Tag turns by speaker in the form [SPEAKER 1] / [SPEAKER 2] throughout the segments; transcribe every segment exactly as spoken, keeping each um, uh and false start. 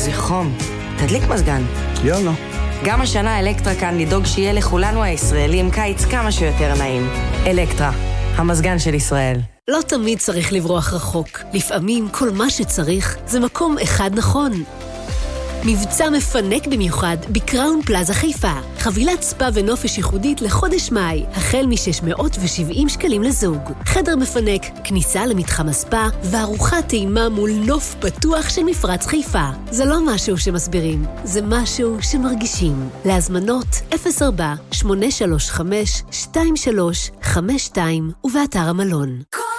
[SPEAKER 1] איזה חום. תדליק מזגן.
[SPEAKER 2] יאללה.
[SPEAKER 1] גם השנה אלקטרה כאן לדאוג שיהיה לכולנו הישראלים קיץ כמה שיותר נעים. אלקטרה, המזגן של ישראל.
[SPEAKER 3] לא תמיד צריך לברוח רחוק. לפעמים כל מה שצריך זה מקום אחד נכון. מבצע מפנק במיוחד בקראון פלאזה חיפה. חבילת ספה ונופש ייחודית לחודש מאי, החל מ-שש מאות ושבעים שקלים לזוג. חדר מפנק, כניסה למתחם הספה, וארוחת טעימה מול נוף פתוח של מפרץ חיפה. זה לא משהו שמסבירים, זה משהו שמרגישים. להזמנות אפס ארבע שמונה שלוש חמש שתיים שלוש חמש שתיים ובאתר המלון.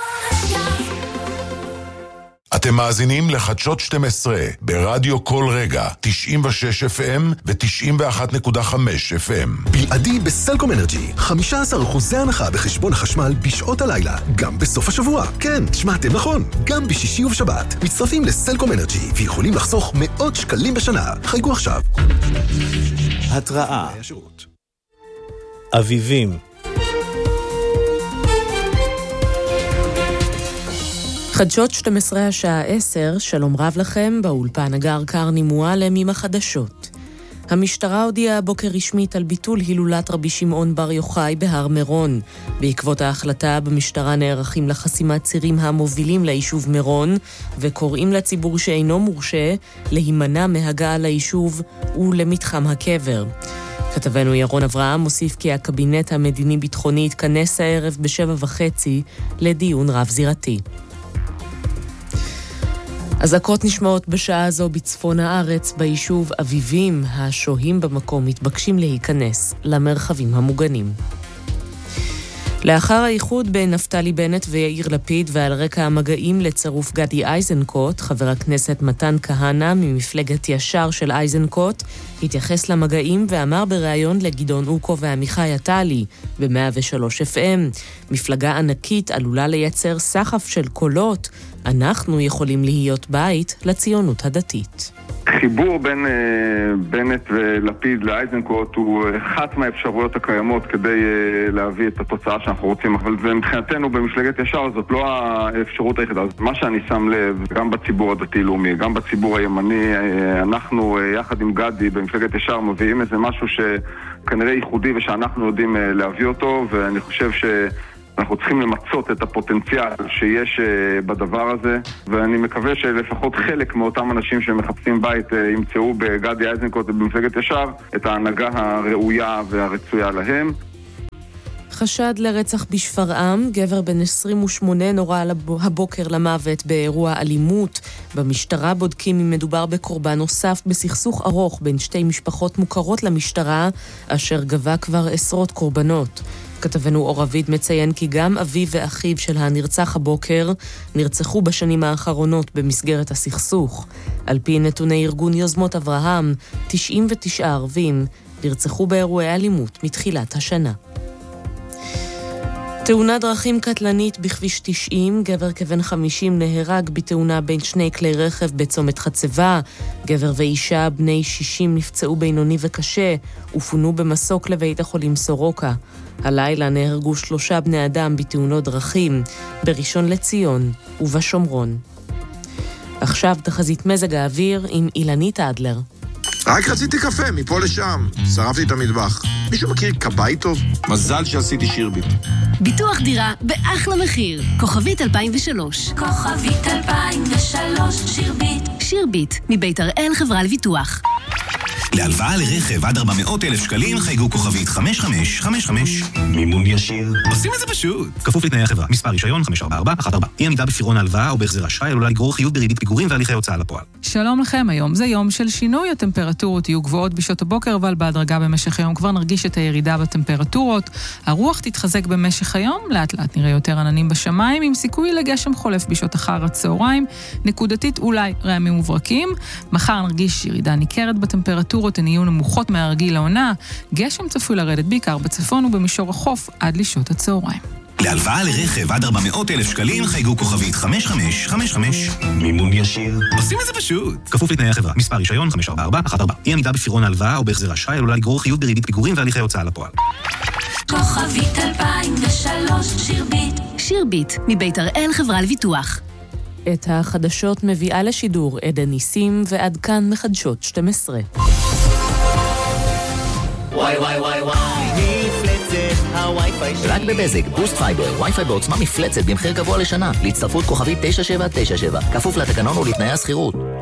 [SPEAKER 4] אתם מאזינים לחדשות שתים עשרה ברדיו כל רגע, תשעים ושש אף אם ו-תשעים ואחת נקודה חמש אף אם.
[SPEAKER 5] בלעדי בסלקום אנרג'י, חמישה עשר אחוז הנחה בחשבון החשמל בשעות הלילה, גם בסוף השבוע. כן, שמעתם נכון, גם בשישי ובשבת. מצטרפים לסלקום אנרג'י ויכולים לחסוך מאות שקלים בשנה. חייגו עכשיו.
[SPEAKER 6] התראה. אביבים.
[SPEAKER 7] חדשות שתים עשרה השעה עשר, שלום רב לכם, באולפן הגר קרני מועלם עם החדשות. המשטרה הודיעה הבוקר רשמית על ביטול הילולת רבי שמעון בר יוחאי בהר מירון. בעקבות ההחלטה במשטרה נערכים לחסימת צירים המובילים ליישוב מירון, וקוראים לציבור שאינו מורשה להימנע מהגעה ליישוב ולמתחם הקבר. כתבנו ירון אברהם מוסיף כי הקבינט המדיני-ביטחוני יתכנס הערב בשבע וחצי לדיון רב זירתי. אזעקות נשמעות בשעה זו בצפון הארץ, ביישוב אביבים. השוהים במקום מתבקשים להיכנס למרחבים המוגנים. לאחר האיחוד בין נפתלי בנט ויאיר לפיד ועל רקע המגעים לצירוף גדי איזנקוט, חבר הכנסת מתן כהנא ממפלגת ישר של איזנקוט התייחס למגעים ואמר בריאיון לגדעון אוקו ועמיחי עטלי ב-מאה ושלוש אף אם, מפלגה ענקית עלולה לייצר סחף של קולות, אנחנו יכולים להיות בית לציונות הדתית.
[SPEAKER 8] חיבור בין uh, בנט ולפיד לאיזנקוט הוא אחת מהאפשרויות הקיימות כדי uh, להביא את התוצאה שאנחנו רוצים, אבל זה מבחינתנו במפלגת ישר זאת לא האפשרות היחידה. אז מה שאני שם לב, גם בציבור הדתי-לאומי, גם בציבור הימני, uh, אנחנו uh, יחד עם גדי במפלגת ישר מביאים איזה משהו שכנראה ייחודי ושאנחנו יודעים uh, להביא אותו, ואני חושב ש... אנחנו צריכים למצות את הפוטנציאל שיש בדבר הזה, ואני מקווה שלפחות חלק מאותם אנשים שמחפשים בית ימצאו בגדי איזנקוט ובמפלגת ישר את ההנהגה הראויה והרצויה להם.
[SPEAKER 7] חשד לרצח בשפרעם, גבר בן עשרים ושמונה נורא הבוקר למוות באירוע אלימות. במשטרה בודקים אם מדובר בקורבן נוסף בסכסוך ארוך בין שתי משפחות מוכרות למשטרה, אשר גבה כבר עשרות קורבנות. כתבנו אור אביד מציין כי גם אביו ואחיו של הנרצח הבוקר נרצחו בשנים האחרונות במסגרת הסכסוך. על פי נתוני ארגון יוזמות אברהם, תשעים ותשעה ערבים נרצחו באירועי אלימות מתחילת השנה. תאונת דרכים קטלנית בכביש תשעים, גבר כבן חמישים נהרג בתאונה בין שני כלי רכב בצומת חצבה. גבר ואישה בני שישים נפצעו בינוני וקשה ופונו במסוק לבית החולים סורוקה. הלילה נהרגו שלושה בני אדם בתאונות דרכים, בראשון לציון ובשומרון. עכשיו תחזית מזג האוויר עם אילנית אדלר.
[SPEAKER 9] רק רציתי קפה, מפה לשם. שרפתי את המטבח. מישהו מכיר קבאי טוב? מזל שעשיתי שירביט.
[SPEAKER 3] ביטוח דירה באחלה מחיר. כוכבית אלפיים ושלוש.
[SPEAKER 10] כוכבית אלפיים ושלוש, שירביט.
[SPEAKER 3] שירביט, מבית הראל חברה לביטוח.
[SPEAKER 11] להלוואה לרכב עד ארבע מאות אלף שקלים חייגו כוכבית חמש חמש חמש חמש. מימון ישיר. עושים את זה פשוט. כפוף לתנאי החברה. מספר רישיון חמש ארבע ארבע אחת ארבע. אי עמידה בפירעון ההלוואה או בהחזר אשראי עלולה לגרור חיוב בריבית פיגורים והליכי הוצאה לפועל.
[SPEAKER 12] שלום לכם, היום זה יום של שינוי. הטמפרטורות יהיו גבוהות בשעות הבוקר, אבל בהדרגה במשך היום כבר נרגיש את הירידה בטמפרטורות. הרוח תתחזק במשך היום, לאט לאט נראה יותר עננים בשמיים, עם סיכוי לגשם חולף בשעות אחר הצהריים, נקודתית אולי רעמים וברקים. מחר נרגיש ירידה ניכרת בטמפרטורות, הן יהיו נמוכות מהרגיל לעונה. גשם צפוי לרדת בעיקר בצפון ובמישור החוף עד לשעות הצהריים.
[SPEAKER 11] להלוואה לרכב עד ארבע מאות אלף שקלים חייגו כוכבית חמש חמש חמש חמש. מימון ישיר. עושים את זה פשוט. כפוף לתנאי החברה. מספר רישיון חמש ארבע ארבע אחת ארבע. אי עמידה בפירעון ההלוואה או בהחזר אשראי עלולה לגרור חיוב בריבית פיגורים והליכי הוצאה לפועל.
[SPEAKER 10] כוכבית אלפיים ושלוש, שירביט.
[SPEAKER 3] שירביט, מבית הראל חברה לביטוח.
[SPEAKER 7] את החדשות מביאה לשידור עדן ניסים, ועד כאן מחדשות שתים עשרה.
[SPEAKER 2] וואי וואי וואי וואי, מפלצת הווי-פיי שלי. רק בבזק, בוסט פייבר, וי-פיי בעוצמה מפלצת במחיר קבוע לשנה. להצטרפות כוכבית תשע שבע תשע שבע, כפוף לתקנון ולתנאי הסחירות.